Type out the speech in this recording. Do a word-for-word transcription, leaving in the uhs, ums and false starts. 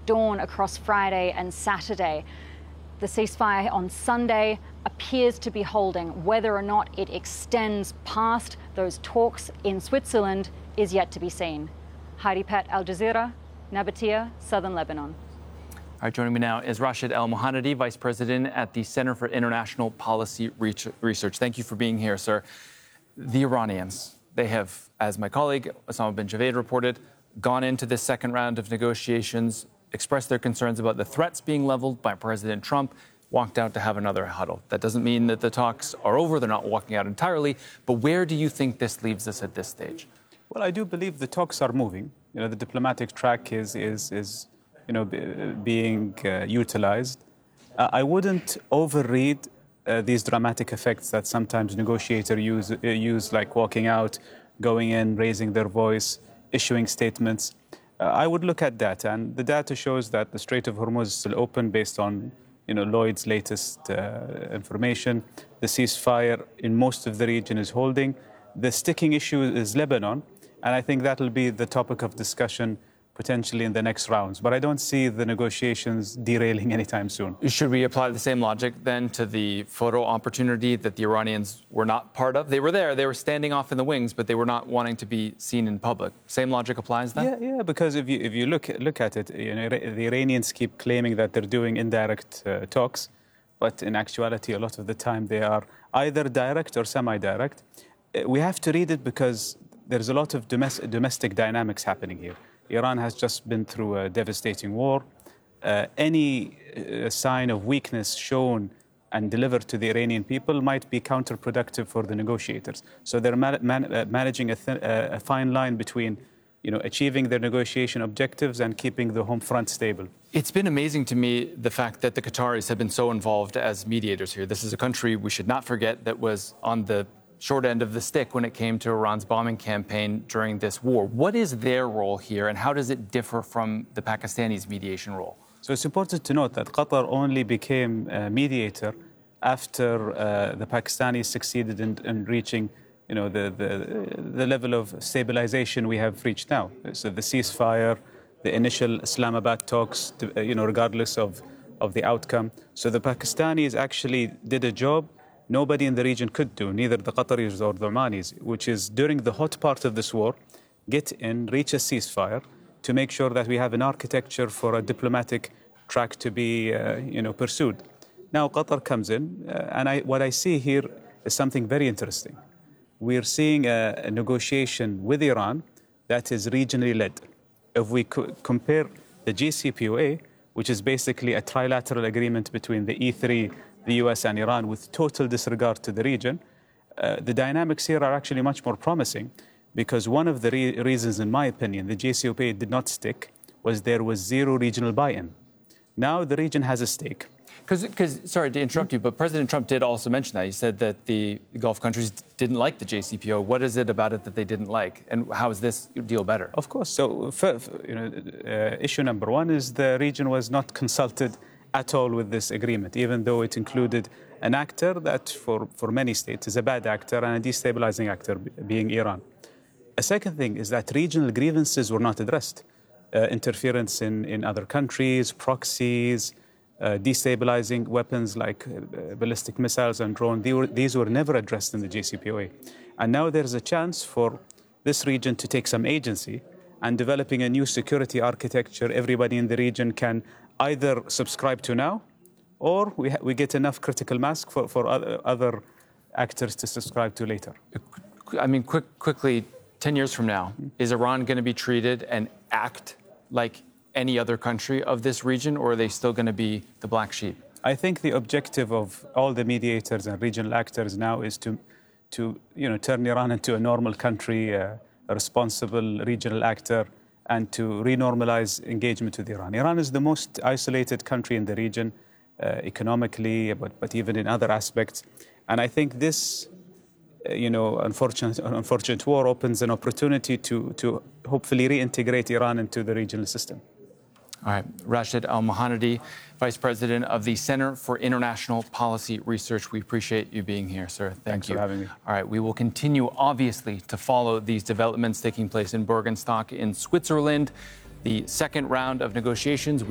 dawn across Friday and Saturday. The ceasefire on Sunday appears to be holding. Whether or not it extends past those talks in Switzerland is yet to be seen. Heidi Pett, Al Jazeera, Nabatea, Southern Lebanon. All right, joining me now is Rashid Al-Mohanady, Vice President at the Center for International Policy Research. Thank you for being here, sir. The Iranians, they have, as my colleague Osama bin Javed reported, gone into this second round of negotiations, expressed their concerns about the threats being leveled by President Trump, walked out to have another huddle. That doesn't mean that the talks are over. They're not walking out entirely. But where do you think this leaves us at this stage? Well, I do believe the talks are moving. You know, the diplomatic track is, is, is you know, b- being uh, utilized. Uh, I wouldn't overread uh, these dramatic effects that sometimes negotiators use, uh, use, like walking out, going in, raising their voice, issuing statements. Uh, I would look at data, and the data shows that the Strait of Hormuz is still open based on, you know, Lloyd's latest uh, information. The ceasefire in most of the region is holding. The sticking issue is Lebanon, and I think that will be the topic of discussion potentially in the next rounds. But I don't see the negotiations derailing anytime soon. Should we apply the same logic then to the photo opportunity that the Iranians were not part of? They were there, they were standing off in the wings, but they were not wanting to be seen in public. Same logic applies then? Yeah, yeah. Because if you if you look look at it, you know, the Iranians keep claiming that they're doing indirect uh, talks, but in actuality, a lot of the time they are either direct or semi-direct. Uh, we have to read it because there's a lot of domestic domestic dynamics happening here. Iran has just been through a devastating war. Uh, any uh, sign of weakness shown and delivered to the Iranian people might be counterproductive for the negotiators. So they're man- man- uh, managing a, th- uh, a fine line between, you know, achieving their negotiation objectives and keeping the home front stable. It's been amazing to me the fact that the Qataris have been so involved as mediators here. This is a country we should not forget that was on the short end of the stick when it came to Iran's bombing campaign during this war. What is their role here, and how does it differ from the Pakistanis' mediation role? So it's important to note that Qatar only became a mediator after uh, the Pakistanis succeeded in, in reaching, you know, the, the the level of stabilization we have reached now. So the ceasefire, the initial Islamabad talks, you know, regardless of, of the outcome. So the Pakistanis actually did a job nobody in the region could do, neither the Qataris or the Omanis, which is during the hot part of this war, get in, reach a ceasefire to make sure that we have an architecture for a diplomatic track to be, uh, you know, pursued. Now Qatar comes in, uh, and I, what I see here is something very interesting. We're seeing a, a negotiation with Iran that is regionally led. If we co- compare the J C P O A, which is basically a trilateral agreement between the E three, the U S and Iran, with total disregard to the region, uh, the dynamics here are actually much more promising, because one of the re- reasons, in my opinion, the J C P O A did not stick was there was zero regional buy-in. Now the region has a stake. Because, sorry to interrupt you, but President Trump did also mention that. He said that the Gulf countries didn't like the J C P O A. What is it about it that they didn't like? And how is this deal better? Of course. So, for, for, you know, uh, issue number one is the region was not consulted at all with this agreement, even though it included an actor that for, for many states is a bad actor and a destabilizing actor, being Iran. A second thing is that regional grievances were not addressed. Uh, interference in, in other countries, proxies, uh, destabilizing weapons like uh, ballistic missiles and drones, they were, these were never addressed in the J C P O A. And now there's a chance for this region to take some agency and developing a new security architecture everybody in the region can either subscribe to now, or we, ha- we get enough critical mass for, for other, other actors to subscribe to later. I mean, quick, quickly, ten years from now, is Iran going to be treated and act like any other country of this region, or are they still going to be the black sheep? I think the objective of all the mediators and regional actors now is to, to you know, turn Iran into a normal country, uh, a responsible regional actor, and to renormalize engagement with Iran. Iran is the most isolated country in the region, uh, economically, but, but even in other aspects. And I think this, uh, you know, unfortunate, unfortunate war opens an opportunity to, to hopefully reintegrate Iran into the regional system. All right. Rashid Al-Mohanady, Vice President of the Center for International Policy Research. We appreciate you being here, sir. Thank Thanks you. for having me. All right. We will continue, obviously, to follow these developments taking place in Bürgenstock in Switzerland. The second round of negotiations.